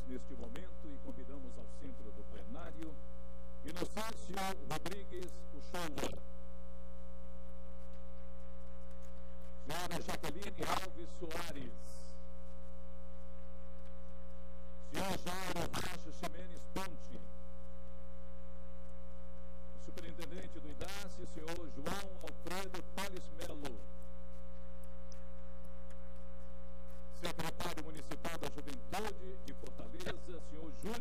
neste momento e convidamos ao centro do plenário Inocêncio Rodrigues Uchoa, senhora Jaqueline Alves Soares,